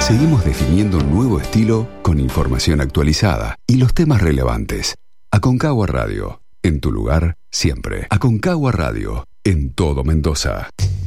Seguimos definiendo un nuevo estilo con información actualizada y los temas relevantes. Aconcagua Radio, en tu lugar, siempre. Aconcagua Radio, en todo Mendoza.